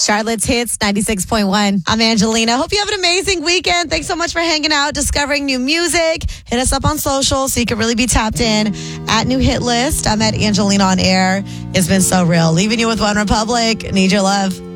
Charlotte's Hits 96.1. I'm Angelina. Hope you have an amazing weekend. Thanks so much for hanging out, discovering new music. Hit us up on social so you can really be tapped in at New Hit List. I'm at Angelina on Air. It's been so real. Leaving you with One Republic. Need your love.